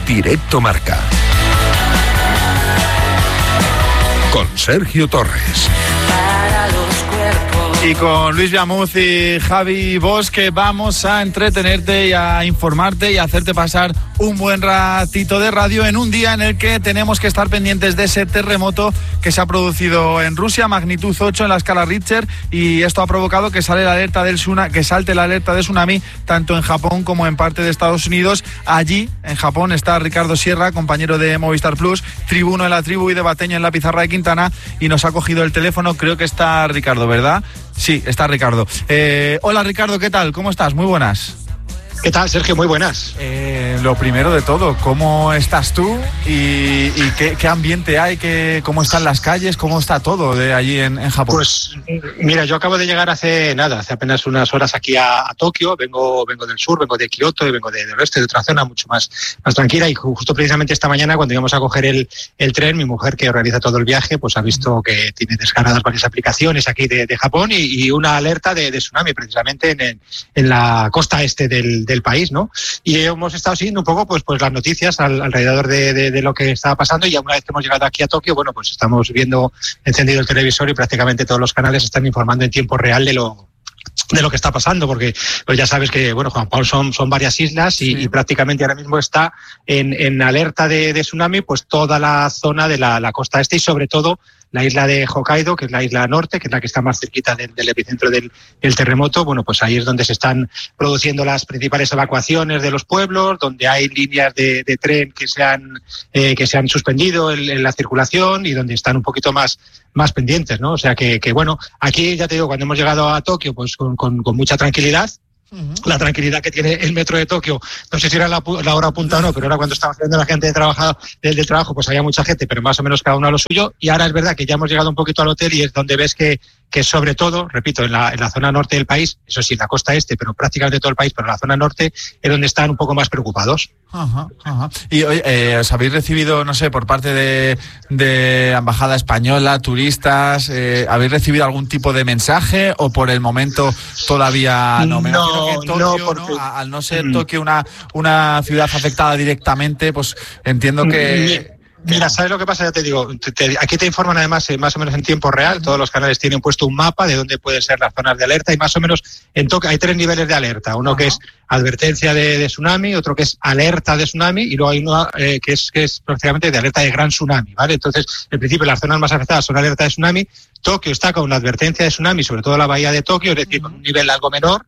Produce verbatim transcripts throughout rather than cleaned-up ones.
Directo Marca. Con Sergio Torres. Y con Luis Viamuz y Javi Bosque vamos a entretenerte y a informarte y a hacerte pasar un buen ratito de radio en un día en el que tenemos que estar pendientes de ese terremoto que se ha producido en Rusia, magnitud ocho en la escala Richter, y esto ha provocado que sale la alerta del tsunami, que salte la alerta de tsunami tanto en Japón como en parte de Estados Unidos. Allí, en Japón, está Ricardo Sierra, compañero de Movistar Plus, tribuno en la tribu y debateño en la pizarra de Quintana, y nos ha cogido el teléfono. Creo que está Ricardo, ¿verdad? Sí, está Ricardo. Eh, hola Ricardo, ¿qué tal? ¿Cómo estás? Muy buenas. ¿Qué tal, Sergio? Muy buenas. Eh, lo primero de todo, ¿cómo estás tú? ¿Y, y qué, qué ambiente hay? Qué, ¿Cómo están las calles? ¿Cómo está todo de allí en, en Japón? Pues mira, yo acabo de llegar hace nada, hace apenas unas horas aquí a, a Tokio. Vengo, vengo del sur, vengo de Kioto y vengo de, del oeste, de otra zona mucho más, más tranquila. Y justo precisamente esta mañana, cuando íbamos a coger el, el tren, mi mujer, que organiza todo el viaje, pues ha visto que tiene descargadas varias aplicaciones aquí de, de Japón y, y una alerta de, de tsunami precisamente en, en la costa este del del país, ¿no? Y hemos estado siguiendo un poco pues pues las noticias al, alrededor de, de, de lo que estaba pasando, y una vez que hemos llegado aquí a Tokio, bueno, pues estamos viendo encendido el televisor y prácticamente todos los canales están informando en tiempo real de lo de lo que está pasando, porque pues ya sabes que bueno, Juan Pablo son, son varias islas y, sí. y prácticamente ahora mismo está en, en alerta de, de tsunami pues toda la zona de la, la costa este y sobre todo la isla de Hokkaido, que es la isla norte, que es la que está más cerquita del, del epicentro del, del terremoto. Bueno, pues ahí es donde se están produciendo las principales evacuaciones de los pueblos, donde hay líneas de, de tren que se han, eh, que se han suspendido en, en la circulación y donde están un poquito más, más pendientes, ¿no? O sea que, que, bueno, aquí ya te digo, cuando hemos llegado a Tokio, pues con, con, con mucha tranquilidad. Uh-huh. La tranquilidad que tiene el metro de Tokio, no sé si era la, la hora punta o no, pero ahora cuando estaba saliendo la gente de trabajo, del, del trabajo, pues había mucha gente, pero más o menos cada uno a lo suyo. Y ahora es verdad que ya hemos llegado un poquito al hotel y es donde ves que, que sobre todo, repito, en la, en la zona norte del país, eso sí, en la costa este, pero prácticamente todo el país, pero en la zona norte es donde están un poco más preocupados. Ajá, ajá. Y oye, eh, ¿os habéis recibido, no sé, por parte de, de Embajada Española, turistas, eh, ¿habéis recibido algún tipo de mensaje o por el momento todavía no? Me no, que Tokio, no, porque... ¿no? Al no ser Tokio una, una ciudad afectada directamente, pues entiendo que... Mira, ¿sabes lo que pasa? Ya te digo, te, te, aquí te informan además eh, más o menos en tiempo real, todos los canales tienen puesto un mapa de dónde pueden ser las zonas de alerta y más o menos en Tokio hay tres niveles de alerta, uno Ajá. que es advertencia de, de tsunami, otro que es alerta de tsunami y luego hay uno eh, que es que es prácticamente de alerta de gran tsunami, ¿vale? Entonces, en principio las zonas más afectadas son alerta de tsunami. Tokio está con una advertencia de tsunami, sobre todo la bahía de Tokio, es decir, con un nivel algo menor.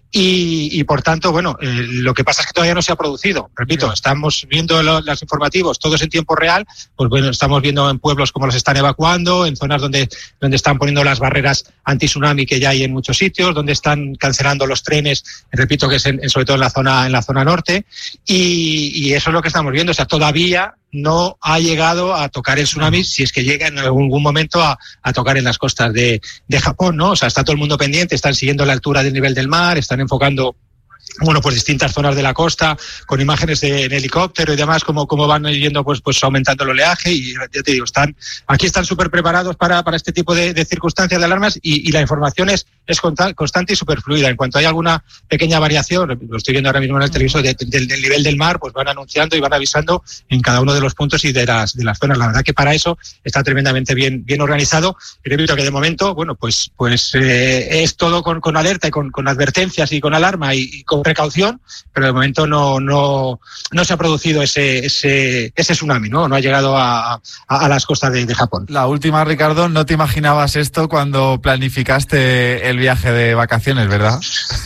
Y, y por tanto, bueno, eh, lo que pasa es que todavía no se ha producido. Repito, yeah. estamos viendo lo, los informativos todos en tiempo real, pues bueno, estamos viendo en pueblos cómo los están evacuando, en zonas donde, donde están poniendo las barreras anti-tsunami que ya hay en muchos sitios, donde están cancelando los trenes, repito que es en, sobre todo en la zona, en la zona norte, y, y eso es lo que estamos viendo. O sea, todavía no ha llegado a tocar el tsunami, si es que llega en algún momento a, a tocar en las costas de, de Japón, ¿no? O sea, está todo el mundo pendiente, están siguiendo la altura del nivel del mar, están enfocando bueno, pues distintas zonas de la costa, con imágenes de, en helicóptero y demás, como, como van yendo pues, pues aumentando el oleaje, y ya te digo, están, aquí están súper preparados para, para este tipo de, de circunstancias, de alarmas, y, y la información es, es constante y súper fluida. En cuanto hay alguna pequeña variación, lo estoy viendo ahora mismo en el televisor, de, de, del nivel del mar, pues van anunciando y van avisando en cada uno de los puntos y de las, de las zonas. La verdad que para eso está tremendamente bien, bien organizado. Y repito que de momento, bueno, pues, pues eh, es todo con, con alerta y con, con advertencias y con alarma y, y con precaución, pero de momento no no no se ha producido ese ese ese tsunami, no no ha llegado a, a, a las costas de, de Japón. La última, Ricardo, no te imaginabas esto cuando planificaste el viaje de vacaciones, ¿verdad?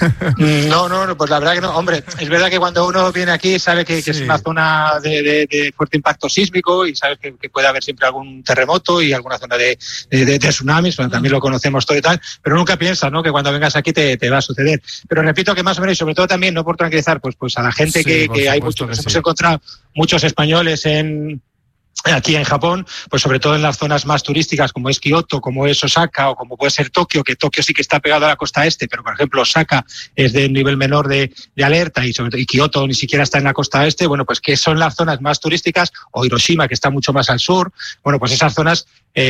No, no, no, pues la verdad que no. Hombre, es verdad que cuando uno viene aquí sabe que, que sí. es una zona de, de, de fuerte impacto sísmico y sabes que, que puede haber siempre algún terremoto y alguna zona de, de, de, de tsunamis, bueno, también lo conocemos todo y tal, pero nunca piensas, ¿no?, que cuando vengas aquí te, te va a suceder. Pero repito que más o menos, y sobre todo también, no por tranquilizar, pues, pues a la gente sí, que, que hay muchos, que sí. hemos encontrado muchos españoles en aquí en Japón, pues sobre todo en las zonas más turísticas como es Kioto, como es Osaka o como puede ser Tokio, que Tokio sí que está pegado a la costa este, pero por ejemplo Osaka es de un nivel menor de, de alerta y, sobre, y Kioto ni siquiera está en la costa este, bueno, pues que son las zonas más turísticas, o Hiroshima, que está mucho más al sur, bueno, pues esas zonas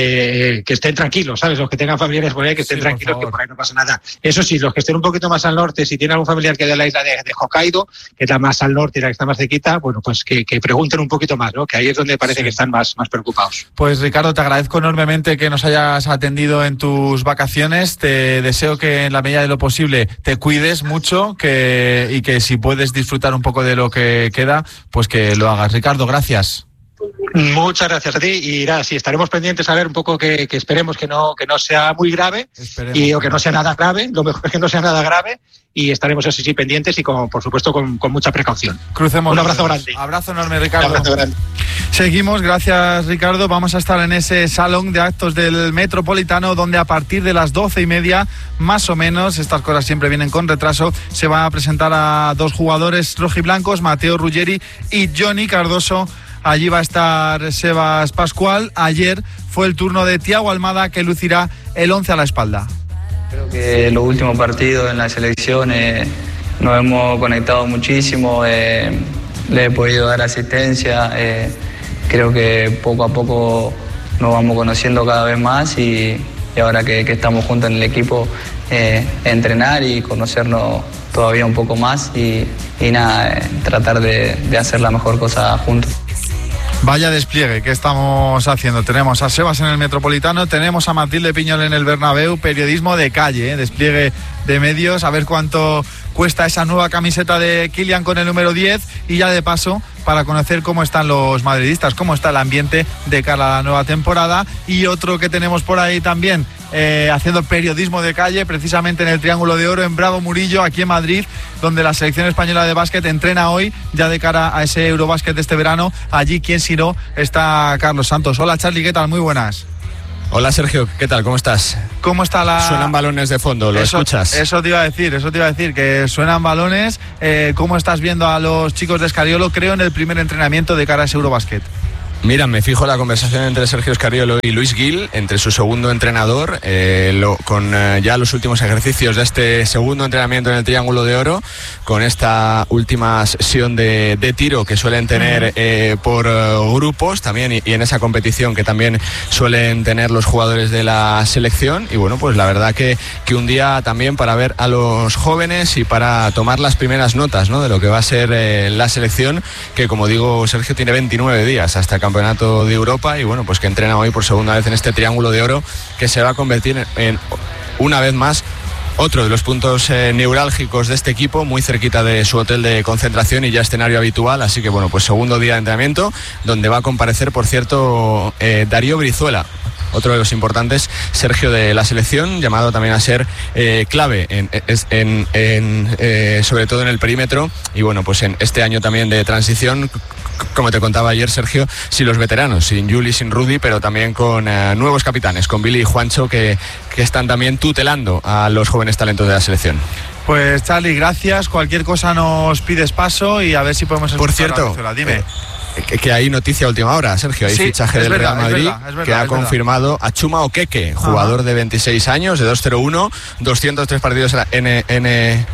eh, que estén tranquilos, ¿sabes? Los que tengan familiares por ahí, que estén sí, tranquilos, por que por ahí no pasa nada. Eso sí, los que estén un poquito más al norte, si tienen algún familiar que de la isla de, de Hokkaido, que está más al norte y la que está más cerquita, bueno, pues que, que pregunten un poquito más, ¿no? Que ahí es donde parece sí. que están más, más preocupados. Pues Ricardo, te agradezco enormemente que nos hayas atendido en tus vacaciones. Te deseo que en la medida de lo posible te cuides mucho que, y que si puedes disfrutar un poco de lo que queda, pues que lo hagas. Ricardo, gracias. Muchas gracias a ti y nada, sí, estaremos pendientes a ver un poco que, que esperemos que no, que no sea muy grave esperemos, y o que no sea nada grave, lo mejor es que no sea nada grave y estaremos así sí pendientes y con, por supuesto con, con mucha precaución. Crucemos. Un abrazo grande. Abrazo enorme, Ricardo. Un abrazo grande. Seguimos, gracias Ricardo. Vamos a estar en ese salón de actos del Metropolitano donde a partir de las doce y media, más o menos, estas cosas siempre vienen con retraso, se van a presentar a dos jugadores rojiblancos, Mateo Ruggeri y Johnny Cardoso. Allí va a estar Sebas Pascual. Ayer fue el turno de Thiago Almada, que lucirá el once a la espalda. Creo que los últimos partidos en la selección eh, nos hemos conectado muchísimo, eh, le he podido dar asistencia, eh, creo que poco a poco nos vamos conociendo cada vez más y, y ahora que, que estamos juntos en el equipo, eh, entrenar y conocernos todavía un poco más y, y nada, eh, tratar de, de hacer la mejor cosa juntos. Vaya despliegue que estamos haciendo. Tenemos a Sebas en el Metropolitano, tenemos a Matilde Piñol en el Bernabéu, periodismo de calle, ¿eh? Despliegue de medios, a ver cuánto cuesta esa nueva camiseta de Kylian con el número diez y ya de paso para conocer cómo están los madridistas, cómo está el ambiente de cara a la nueva temporada. Y otro que tenemos por ahí también eh, haciendo periodismo de calle, precisamente en el Triángulo de Oro, en Bravo Murillo, aquí en Madrid, donde la selección española de básquet entrena hoy ya de cara a ese Eurobásquet de este verano. Allí, quien si no, está Carlos Santos. Hola Charly, ¿qué tal? Muy buenas. Hola Sergio, ¿qué tal? ¿Cómo estás? ¿Cómo está la...? Suenan balones de fondo, ¿lo eso, escuchas? Eso te iba a decir, eso te iba a decir, que suenan balones. Eh, ¿Cómo estás viendo a los chicos de Escariolo, creo, en el primer entrenamiento de cara a ese Eurobásquet? Mira, me fijo la conversación entre Sergio Escariolo y Luis Gil, entre su segundo entrenador, eh, lo, con eh, ya los últimos ejercicios de este segundo entrenamiento en el Triángulo de Oro, con esta última sesión de, de tiro que suelen tener eh, por uh, grupos también y, y en esa competición que también suelen tener los jugadores de la selección. Y bueno, pues la verdad que, que un día también para ver a los jóvenes y para tomar las primeras notas, ¿no?, de lo que va a ser eh, la selección, que como digo, Sergio, tiene veintinueve días hasta el Campeonato de Europa y bueno, pues que entrena hoy por segunda vez en este Triángulo de Oro, que se va a convertir en, en una vez más otro de los puntos eh, neurálgicos de este equipo, muy cerquita de su hotel de concentración y ya escenario habitual. Así que bueno, pues segundo día de entrenamiento, donde va a comparecer, por cierto, eh, Darío Brizuela, otro de los importantes, Sergio, de la selección, llamado también a ser eh, clave, en, en, en, eh, sobre todo en el perímetro. Y bueno, pues en este año también de transición, como te contaba ayer, Sergio, sin los veteranos, sin Juli, sin Rudy, pero también con eh, nuevos capitanes, con Billy y Juancho, que, que están también tutelando a los jóvenes talentos de la selección. Pues Charly, gracias. Cualquier cosa nos pides paso y a ver si podemos escuchar. Por cierto, a Venezuela. Dime. Eh, Que, que hay noticia a última hora, Sergio. Hay sí, fichaje del verdad, Real Madrid, es verdad, es verdad, que ha confirmado verdad. a Chuma Okeke, jugador Ajá. de veintiséis años, de dos cero uno, doscientos tres partidos en N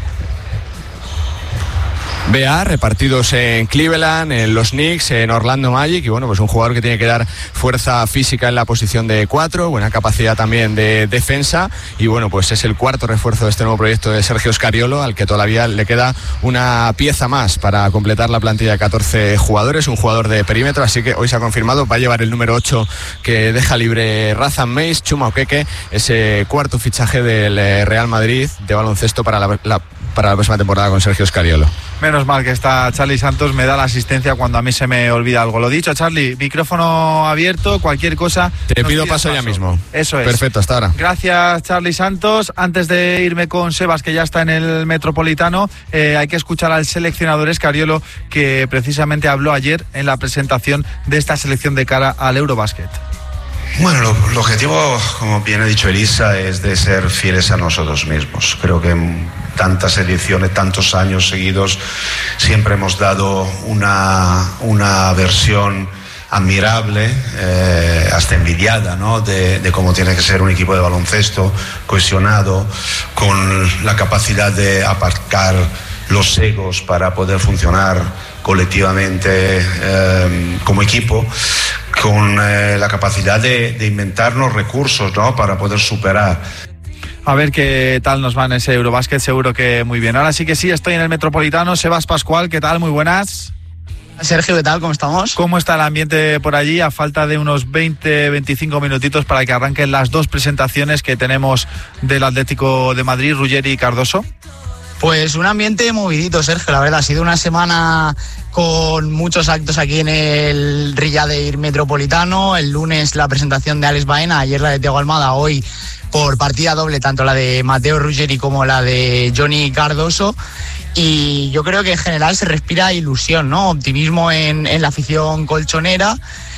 B A, repartidos en Cleveland, en los Knicks, en Orlando Magic, y bueno, pues un jugador que tiene que dar fuerza física en la posición de cuatro, buena capacidad también de defensa, y bueno, pues es el cuarto refuerzo de este nuevo proyecto de Sergio Escariolo, al que todavía le queda una pieza más para completar la plantilla de catorce jugadores, un jugador de perímetro, así que hoy se ha confirmado, va a llevar el número ocho que deja libre Razan Meis, Chuma Okeke, ese cuarto fichaje del Real Madrid de baloncesto para la, la para la próxima temporada con Sergio Escariolo. Menos mal que está Charly Santos, me da la asistencia cuando a mí se me olvida algo. Lo dicho, Charly, micrófono abierto, cualquier cosa. Te pido paso, paso ya mismo. Eso es. Perfecto, hasta ahora. Gracias, Charly Santos. Antes de irme con Sebas, que ya está en el Metropolitano, eh, hay que escuchar al seleccionador Escariolo, que precisamente habló ayer en la presentación de esta selección de cara al Eurobásquet. Bueno, lo, el objetivo, como bien ha dicho Elisa, es de ser fieles a nosotros mismos. Creo que en tantas ediciones, tantos años seguidos, siempre hemos dado una, una versión admirable, eh, hasta envidiada, ¿no? de, de cómo tiene que ser un equipo de baloncesto cohesionado, con la capacidad de aparcar los egos para poder funcionar colectivamente eh, como equipo, con eh, la capacidad de, de inventarnos recursos, ¿no? para poder superar. A ver qué tal nos va en ese Eurobásquet, seguro que muy bien. Ahora sí que sí, estoy en el Metropolitano. Sebas Pascual, ¿qué tal? Muy buenas. Sergio, ¿qué tal? ¿Cómo estamos? ¿Cómo está el ambiente por allí a falta de unos veinte, veinticinco minutitos para que arranquen las dos presentaciones que tenemos del Atlético de Madrid, Ruggeri y Cardoso? Pues un ambiente movidito, Sergio, la verdad. Ha sido una semana con muchos actos aquí en el Rillader Metropolitano. El lunes la presentación de Alex Baena, ayer la de Thiago Almada, hoy por partida doble, tanto la de Matteo Ruggeri como la de Johnny Cardoso. Y yo creo que en general se respira ilusión, ¿no? Optimismo en, en la afición colchonera.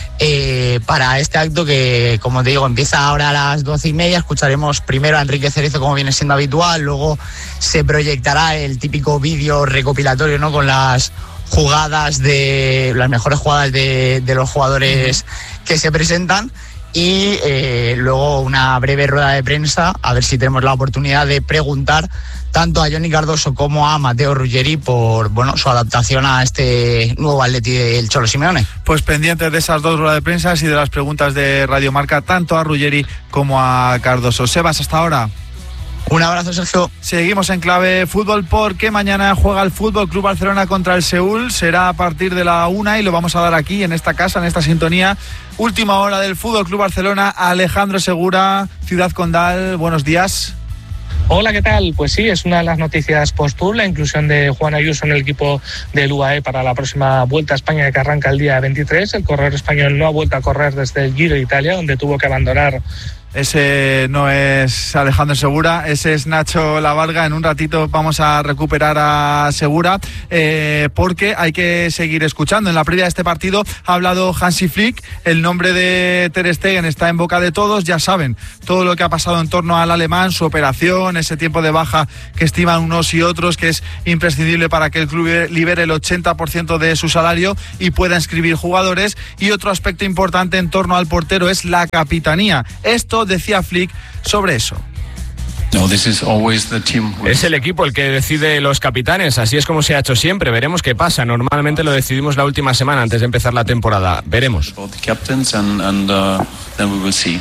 Eh, para este acto que, como te digo, empieza ahora a las doce y media. Escucharemos primero a Enrique Cerezo, como viene siendo habitual, luego se proyectará el típico vídeo recopilatorio, ¿no? Con las jugadas de las mejores jugadas de, de los jugadores que se presentan, y eh, luego una breve rueda de prensa, a ver si tenemos la oportunidad de preguntar tanto a Johnny Cardoso como a Matteo Ruggeri por, bueno, su adaptación a este nuevo Atleti del Cholo Simeone. Pues pendientes de esas dos ruedas de prensa y de las preguntas de Radio Marca, tanto a Ruggeri como a Cardoso. Sebas, hasta ahora. Un abrazo, Sergio. Seguimos en clave fútbol porque mañana juega el Fútbol Club Barcelona contra el Seúl. Será a partir de la una y lo vamos a dar aquí en esta casa, en esta sintonía. Última hora del Fútbol Club Barcelona. Alejandro Segura, Ciudad Condal, buenos días. Hola, ¿qué tal? Pues sí, es una de las noticias post-tour, la inclusión de Juan Ayuso en el equipo del U A E para la próxima Vuelta a España, que arranca el día veintitrés. El corredor español no ha vuelto a correr desde el Giro de Italia, donde tuvo que abandonar. Ese no es Alejandro Segura, ese es Nacho Lavarga. En un ratito vamos a recuperar a Segura eh, porque hay que seguir escuchando. En la previa de este partido ha hablado Hansi Flick. El nombre de Ter Stegen está en boca de todos. Ya saben todo lo que ha pasado en torno al alemán, su operación, ese tiempo de baja que estiman unos y otros, que es imprescindible para que el club libere el ochenta por ciento de su salario y pueda inscribir jugadores. Y otro aspecto importante en torno al portero es la capitanía. Esto decía Flick sobre eso. No, this is always the team. Es el equipo el que decide los capitanes, así es como se ha hecho siempre. Veremos qué pasa. Normalmente lo decidimos la última semana antes de empezar la temporada. Veremos. And, and, uh, then we will see.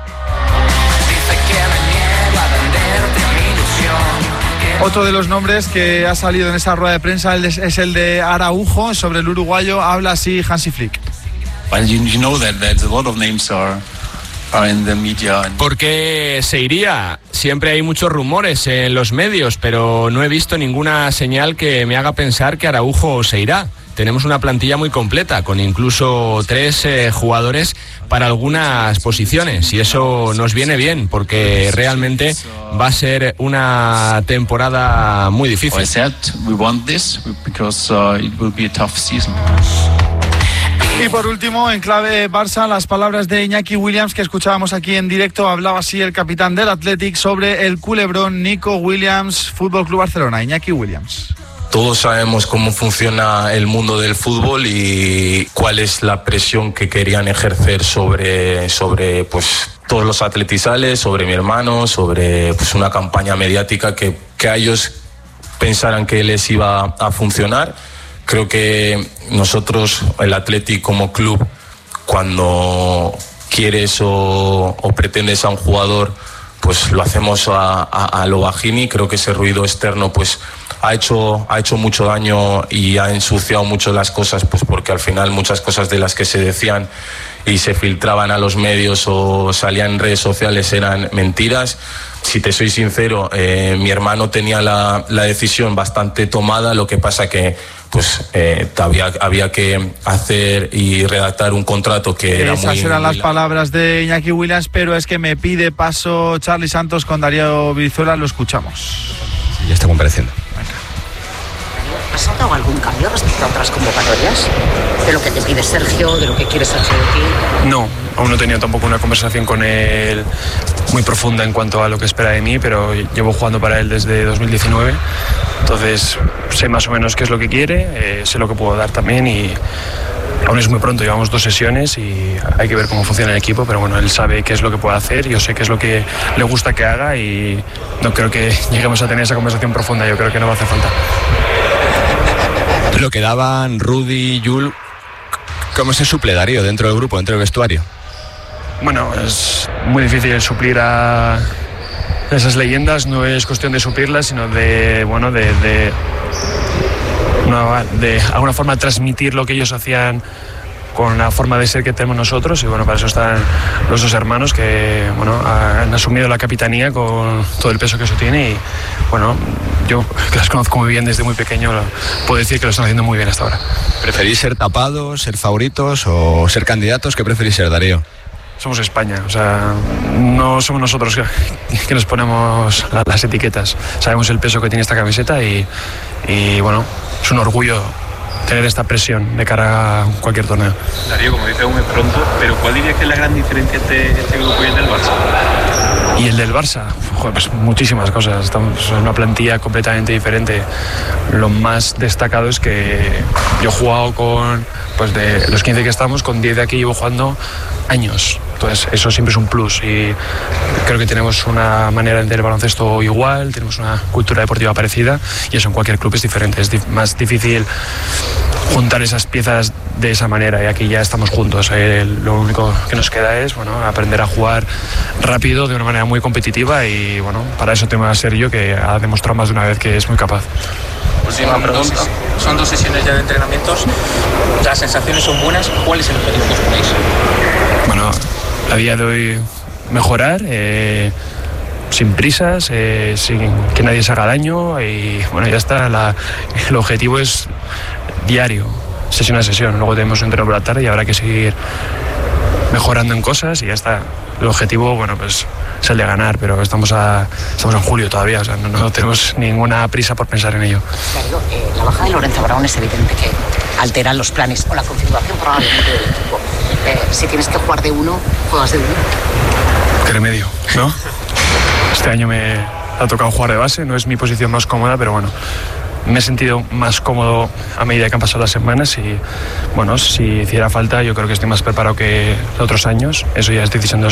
Otro de los nombres que ha salido en esa rueda de prensa es el de Araujo. Sobre el uruguayo habla así Hansi Flick. Well, you, you know that, that a lot of names are ¿Por qué se iría? Siempre hay muchos rumores en los medios, pero no he visto ninguna señal que me haga pensar que Araujo se irá. Tenemos una plantilla muy completa, con incluso tres eh, jugadores para algunas posiciones, y eso nos viene bien, porque realmente va a ser una temporada muy difícil. Y por último, en clave Barça, las palabras de Iñaki Williams que escuchábamos aquí en directo. Hablaba así el capitán del Athletic sobre el culebrón Nico Williams, Fútbol Club Barcelona. Iñaki Williams. Todos sabemos cómo funciona el mundo del fútbol y cuál es la presión que querían ejercer sobre, sobre pues, todos los atletizales, sobre mi hermano, sobre pues, una campaña mediática que, que a ellos pensaran que les iba a funcionar. Creo que nosotros, el Athletic como club, cuando quieres o, o pretendes a un jugador, pues lo hacemos a, a, a lo bajini. Creo que ese ruido externo pues ha hecho, ha hecho mucho daño y ha ensuciado mucho las cosas, pues porque al final muchas cosas de las que se decían y se filtraban a los medios o salían en redes sociales eran mentiras. Si te soy sincero, eh, mi hermano tenía la, la decisión bastante tomada, lo que pasa que pues eh, había, había que hacer y redactar un contrato que era Esas muy... Esas eran muy las palabras de Iñaki Williams, pero es que me pide paso Charly Santos con Darío Brizuela, lo escuchamos. Sí, ya está compareciendo. ¿Has notado algún cambio respecto a otras convocatorias? ¿De lo que te pide Sergio, de lo que quiere Sergio de ti? No, aún no he tenido tampoco una conversación con él muy profunda en cuanto a lo que espera de mí, pero llevo jugando para él desde dos mil diecinueve, entonces sé más o menos qué es lo que quiere, eh, sé lo que puedo dar también y, aún es muy pronto, llevamos dos sesiones y hay que ver cómo funciona el equipo, pero bueno, él sabe qué es lo que puede hacer, yo sé qué es lo que le gusta que haga y no creo que lleguemos a tener esa conversación profunda, yo creo que no va a hacer falta. Lo que daban Rudy, Jul, ¿cómo se suple Darío dentro del grupo, dentro del vestuario? Bueno, es muy difícil suplir a esas leyendas, no es cuestión de suplirlas, sino de, bueno, de, de, no, de alguna forma transmitir lo que ellos hacían con la forma de ser que tenemos nosotros y bueno, para eso están los dos hermanos que bueno, han asumido la capitanía con todo el peso que eso tiene y bueno, yo que las conozco muy bien desde muy pequeño, puedo decir que lo están haciendo muy bien hasta ahora. ¿Preferís ser tapados, ser favoritos o ser candidatos? ¿Qué preferís ser, Darío? Somos España, o sea, no somos nosotros que, que nos ponemos la, las etiquetas, sabemos el peso que tiene esta camiseta y, y bueno, es un orgullo tener esta presión de cara a cualquier torneo. Darío, como dice aún es pronto, pero ¿cuál dirías que es la gran diferencia entre este grupo y el del Barça? Y el del Barça, joder, pues muchísimas cosas, estamos en una plantilla completamente diferente. Lo más destacado es que yo he jugado con, pues de los quince que estamos, con diez de aquí llevo jugando años. Entonces eso siempre es un plus y creo que tenemos una manera de entender el baloncesto igual, tenemos una cultura deportiva parecida y eso en cualquier club es diferente, es dif- más difícil juntar esas piezas de esa manera y aquí ya estamos juntos. Eh, lo único que nos queda es bueno, aprender a jugar rápido de una manera muy competitiva y bueno, para eso tengo a Sergio que ha demostrado más de una vez que es muy capaz. Última pregunta. Son dos sesiones ya de entrenamientos, las sensaciones son buenas, ¿cuál es el objetivo que os ponéis? Bueno, a día de hoy mejorar, eh, sin prisas, eh, sin que nadie se haga daño y bueno, ya está, la, el objetivo es diario, sesión a sesión, luego tenemos un entreno por la tarde y habrá que seguir mejorando en cosas y ya está. El objetivo, bueno, pues es el de ganar, pero estamos, a, estamos en julio todavía, o sea, no, no tenemos ninguna prisa por pensar en ello. Claro, eh, la baja de Lorenzo Brown es evidente que altera los planes o la configuración probablemente del equipo. Eh, si tienes que jugar de uno, juegas de uno. Qué remedio, ¿no? Este año me ha tocado jugar de base, no es mi posición más cómoda, pero bueno, me he sentido más cómodo a medida que han pasado las semanas y bueno, si hiciera falta yo creo que estoy más preparado que otros años, eso ya es decisión de los